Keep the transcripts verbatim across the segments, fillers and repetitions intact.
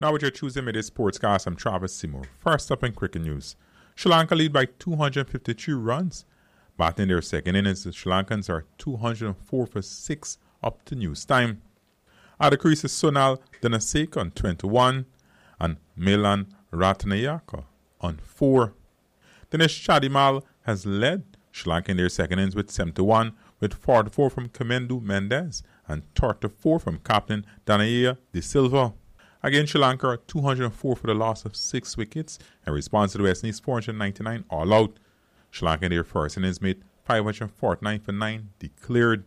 Now with your Tuesday Midday Sportscast, I'm Travis Seymour. First up in cricket news. Sri Lanka lead by two hundred fifty-three runs. Batting their second innings, the Sri Lankans are two hundred four for six up to news time. At the crease is Sonal Dhanasek on twenty-one and Milan Ratnayaka on four. Dinesh Chadimal has led Sri Lanka in their second innings with seventy-one, with forty-four from Kamendu Mendez and thirty-four from Captain Danaya De Silva. Again, Sri Lanka are two hundred four for the loss of six wickets in response to the West Indies four hundred ninety-nine all out. Sri Lanka in their first innings made five hundred forty-nine for nine declared.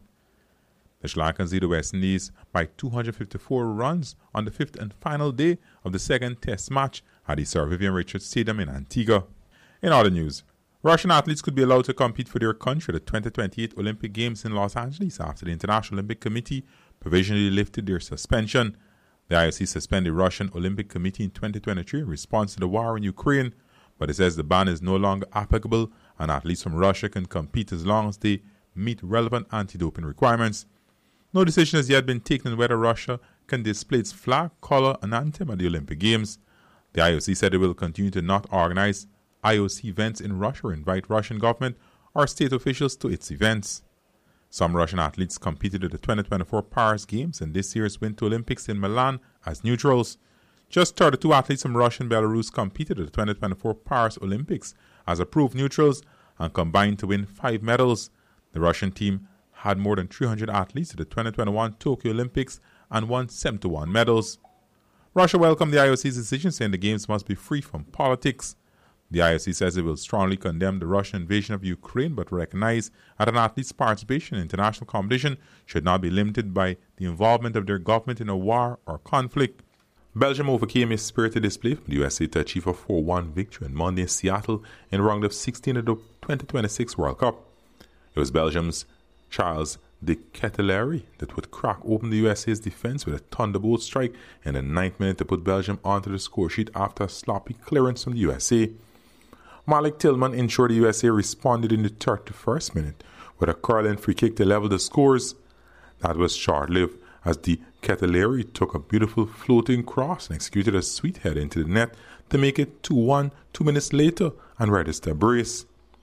The Sri Lankans lead the West Indies by two hundred fifty-four runs on the fifth and final day of the second Test match at the Sir Vivian Richards Stadium in Antigua. In other news, Russian athletes could be allowed to compete for their country at the twenty twenty-eight Olympic Games in Los Angeles after the International Olympic Committee provisionally lifted their suspension. The I O C suspended the Russian Olympic Committee in twenty twenty-three in response to the war in Ukraine, but it says the ban is no longer applicable and athletes from Russia can compete as long as they meet relevant anti-doping requirements. No decision has yet been taken on whether Russia can display its flag, colour and anthem at the Olympic Games. The I O C said it will continue to not organize I O C events in Russia or invite Russian government or state officials to its events. Some Russian athletes competed at the twenty twenty-four Paris Games and this year's Winter Olympics in Milan as neutrals. Just thirty-two athletes from Russia and Belarus competed at the twenty twenty-four Paris Olympics as approved neutrals and combined to win five medals. The Russian team had more than three hundred athletes at the twenty twenty-one Tokyo Olympics and won seventy-one medals. Russia welcomed the I O C's decision, saying the Games must be free from politics. The I O C says it will strongly condemn the Russian invasion of Ukraine, but recognize that an athlete's participation in international competition should not be limited by the involvement of their government in a war or conflict. Belgium overcame a spirited display from the U S A to achieve a four one victory on Monday in Seattle in round of sixteen of the twenty twenty-six World Cup. It was Belgium's Charles de Ketelaere that would crack open the U S A's defence with a thunderbolt strike in the ninth minute to put Belgium onto the score sheet after a sloppy clearance from the U S A. Malik Tillman ensured the U S A responded in the thirty-first minute with a curling free kick to level the scores. That was short-lived as de Ketelaere took a beautiful floating cross and executed a sweet header into the net to make it two one two minutes later and register a brace.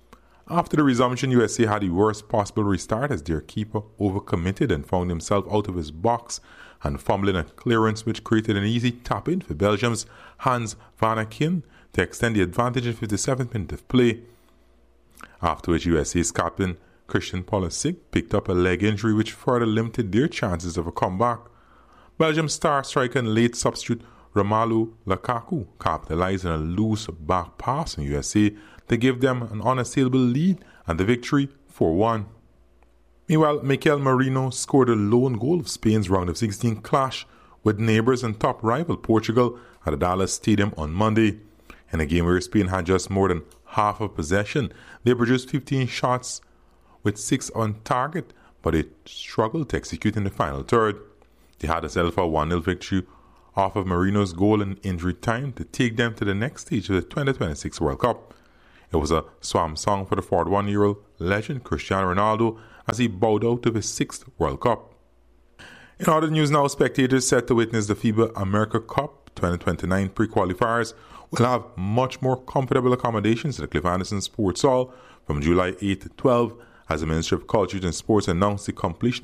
After the resumption, U S A had the worst possible restart as their keeper overcommitted and found himself out of his box and fumbling a clearance which created an easy tap-in for Belgium's Hans van Aken to extend the advantage in the fifty-seventh minute of play. After which U S A's captain Christian Pulisic picked up a leg injury which further limited their chances of a comeback. Belgium's star striker and late substitute Romelu Lukaku capitalized on a loose back pass from U S A to give them an unassailable lead and the victory four one. Meanwhile, Mikel Merino scored a lone goal of Spain's round of sixteen clash with neighbours and top rival Portugal at the Dallas Stadium on Monday. In a game where Spain had just more than half of possession, they produced fifteen shots with six on target, but they struggled to execute in the final third. They had to settle for a one nil victory off of Merino's goal in injury time to take them to the next stage of the twenty twenty-six World Cup. It was a swan song for the forty-one-year-old legend Cristiano Ronaldo as he bowed out of his sixth World Cup. In other news now, spectators set to witness the FIBA America Cup twenty twenty-nine pre-qualifiers will have much more comfortable accommodations at the Cliff Anderson Sports Hall from July eighth to twelfth as the Ministry of Culture and Sports announced the completion